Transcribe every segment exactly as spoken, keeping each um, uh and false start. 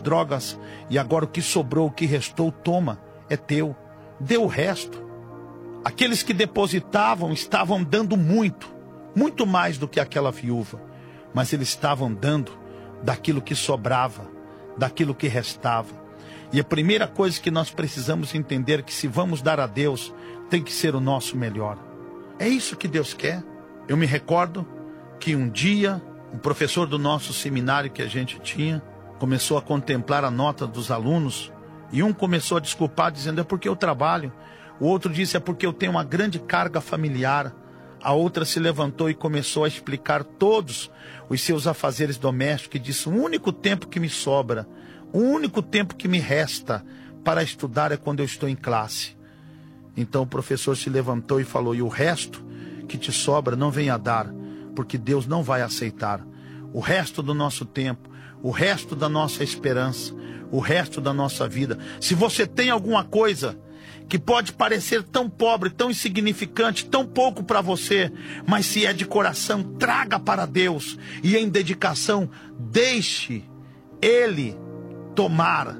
drogas e agora o que sobrou, o que restou, toma, é teu. Dê o resto. Aqueles que depositavam estavam dando muito, muito mais do que aquela viúva, mas eles estavam dando daquilo que sobrava, daquilo que restava. E a primeira coisa que nós precisamos entender é que se vamos dar a Deus, tem que ser o nosso melhor. É isso que Deus quer. Eu me recordo que um dia, um professor do nosso seminário que a gente tinha, começou a contemplar a nota dos alunos, e um começou a desculpar, dizendo, é porque eu trabalho. O outro disse, é porque eu tenho uma grande carga familiar. A outra se levantou e começou a explicar todos os seus afazeres domésticos, e disse, o único tempo que me sobra, o único tempo que me resta para estudar é quando eu estou em classe. Então o professor se levantou e falou, e o resto que te sobra não venha dar, porque Deus não vai aceitar. O resto do nosso tempo, o resto da nossa esperança, o resto da nossa vida. Se você tem alguma coisa que pode parecer tão pobre, tão insignificante, tão pouco para você, mas se é de coração, traga para Deus, e em dedicação, deixe Ele tomar,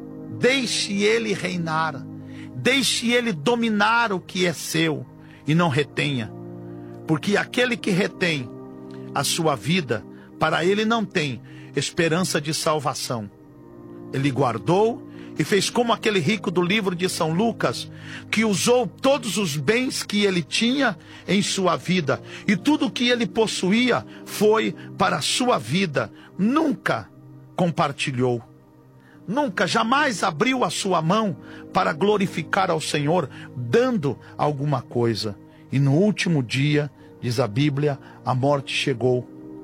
deixe Ele reinar, deixe Ele dominar o que é seu, e não retenha, porque aquele que retém a sua vida, para ele não tem esperança de salvação. Ele guardou e fez como aquele rico do livro de São Lucas, que usou todos os bens que ele tinha em sua vida, e tudo o que ele possuía foi para a sua vida. Nunca compartilhou, nunca, jamais abriu a sua mão para glorificar ao Senhor, dando alguma coisa. E no último dia, diz a Bíblia, a morte chegou,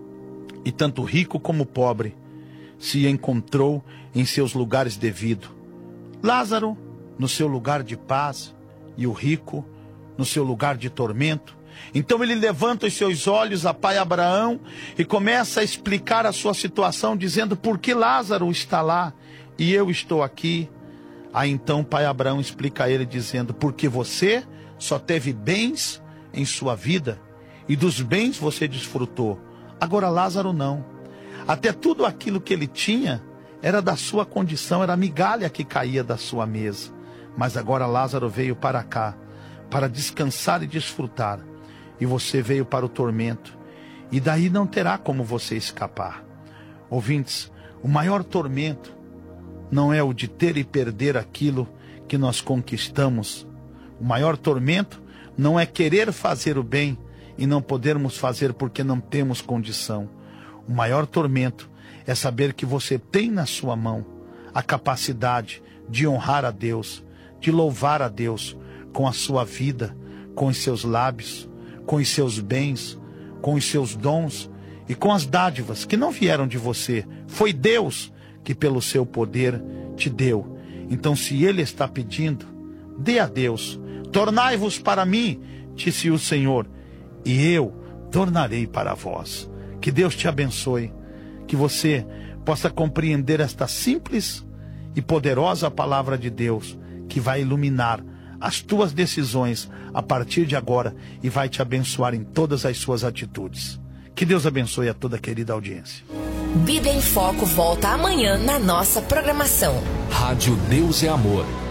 e tanto rico como pobre se encontrou em seus lugares devidos. Lázaro no seu lugar de paz, e o rico no seu lugar de tormento. Então ele levanta os seus olhos a pai Abraão e começa a explicar a sua situação, dizendo, por que Lázaro está lá e eu estou aqui? Aí então pai Abraão explica a ele, dizendo, porque você só teve bens em sua vida, e dos bens você desfrutou. Agora Lázaro não. Até tudo aquilo que ele tinha era da sua condição, era a migalha que caía da sua mesa. Mas agora Lázaro veio para cá, para descansar e desfrutar. E você veio para o tormento. E daí não terá como você escapar. Ouvintes, o maior tormento não é o de ter e perder aquilo que nós conquistamos. O maior tormento não é querer fazer o bem e não podermos fazer porque não temos condição. O maior tormento é saber que você tem na sua mão a capacidade de honrar a Deus, de louvar a Deus com a sua vida, com os seus lábios, com os seus bens, com os seus dons e com as dádivas que não vieram de você. Foi Deus que pelo seu poder te deu. Então se Ele está pedindo, dê a Deus. Tornai-vos para mim, disse o Senhor, e eu tornarei para vós. Que Deus te abençoe, que você possa compreender esta simples e poderosa palavra de Deus, que vai iluminar as tuas decisões a partir de agora e vai te abençoar em todas as suas atitudes. Que Deus abençoe a toda a querida audiência. Bíblia em Foco volta amanhã na nossa programação. Rádio Deus é Amor.